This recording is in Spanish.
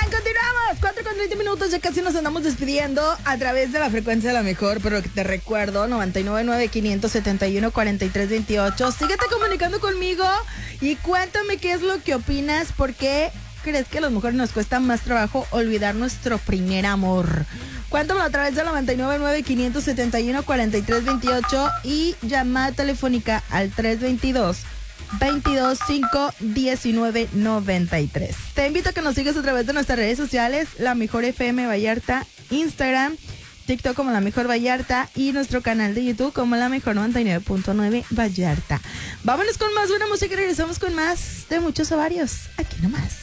continuamos. 4:30, ya casi nos andamos despidiendo a través de la frecuencia de la mejor, pero te recuerdo, 999-571-4328. Síguete comunicando conmigo y cuéntame qué es lo que opinas, por qué crees que a las mujeres nos cuesta más trabajo olvidar nuestro primer amor. Cuéntamelo a través de 999-571-4328 y llamada telefónica al 322-225-1993. Te invito a que nos sigas a través de nuestras redes sociales, La Mejor FM Vallarta, Instagram, TikTok como La Mejor Vallarta y nuestro canal de YouTube como La Mejor 99.9 Vallarta. Vámonos con más buena música y regresamos con más de Muchos Ovarios, aquí nomás.